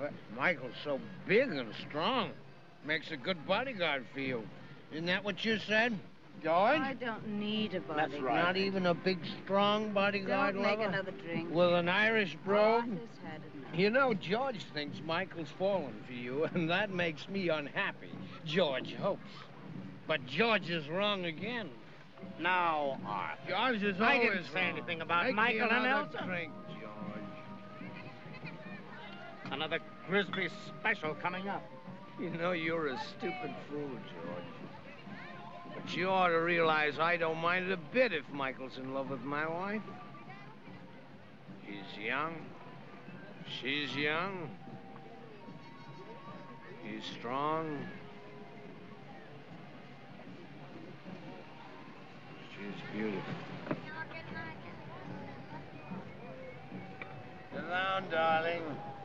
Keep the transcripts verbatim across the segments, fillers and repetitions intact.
But Michael's so big and strong. Makes a good bodyguard for you. Isn't that what you said? George? I don't need a bodyguard. That's right. Not even a big, strong bodyguard Don't lover? make another drink. With an Irish brogue? Arthur's had enough. You know, George thinks Michael's fallen for you, and that makes me unhappy. George hopes. But George is wrong again. No, Arthur. George is I always didn't say wrong. anything about Make Michael me and another Elsa. drink, George. Another Grisby special coming up. You know, you're a stupid fool, George. But you ought to realize I don't mind it a bit if Michael's in love with my wife. He's young. She's young. He's strong. She's beautiful. Sit down, darling.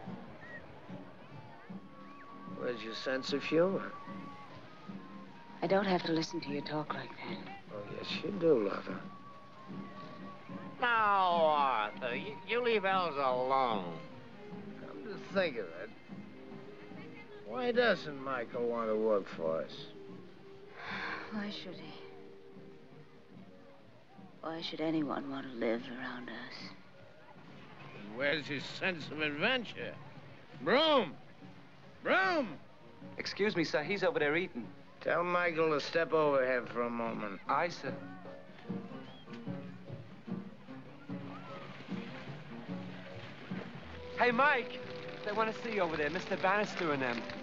Where's your sense of humor? I don't have to listen to you talk like that. Oh, yes, you do, lover. Now, Arthur, you, you leave Elsa alone. Come to think of it, why doesn't Michael want to work for us? Why should he? Why should anyone want to live around us? And where's his sense of adventure? Broom! Broom! Excuse me, sir. He's over there eating. Tell Michael to step over here for a moment. Aye, sir. Hey, Mike. They want to see you over there, Mister Bannister and them.